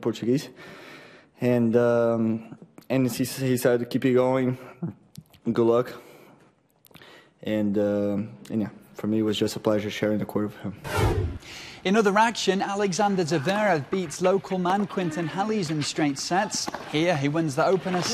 Portuguese. And he said to keep it going. Good luck. And yeah, for me, it was just a pleasure sharing the court with him. In other action, Alexander Zverev beats local man Quinton Halys in straight sets. Here, he wins the opener